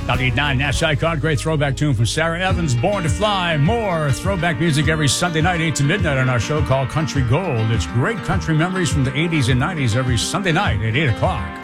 9 Nash Icon, great throwback tune from Sarah Evans, Born to Fly. More throwback music every Sunday night, 8 to midnight on our show called Country Gold. It's great country memories from the 80s and 90s every Sunday night at 8 o'clock.